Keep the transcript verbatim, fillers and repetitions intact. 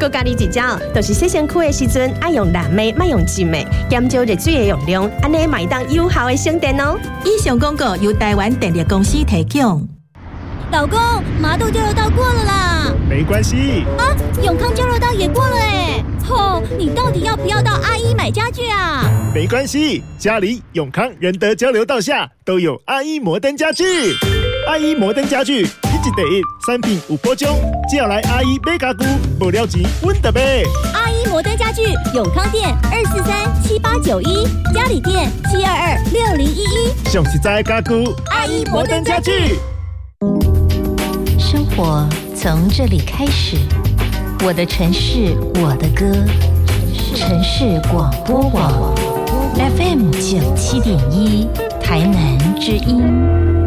佮教你一招，就是洗身躯的时阵爱用蓝莓，莫用金的，减少热水的用量，安尼买当有效的省电哦。 以上广告由台湾电力公司提供。 老公，麻豆交流道过了啦。 没关系啊，永康交流道也过了哎。吼，你到底要不要到阿一买家具啊？ 没关系，家里永康仁德交流道下都有阿一摩登家具。阿一摩登家具，一级第一，产品有保障，只要来阿一买家具，无了钱阮就买。 阿一摩登家具，永康店二四三七八九一，嘉里店七二二六零一一。 上实在的家具，阿一摩登家具。 生活从这里开始，我的城市，我的歌，城市广播网 F M 九七点一，台南之音。